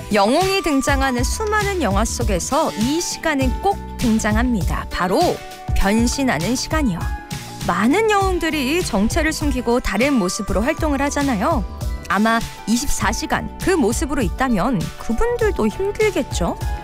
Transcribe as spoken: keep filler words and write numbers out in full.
영웅이 등장하는 수많은 영화 속에서 이 시간은 꼭 등장합니다. 바로 변신하는 시간이요. 많은 영웅들이 정체를 숨기고 다른 모습으로 활동을 하잖아요. 아마 이십사 시간 그 모습으로 있다면 그분들도 힘들겠죠?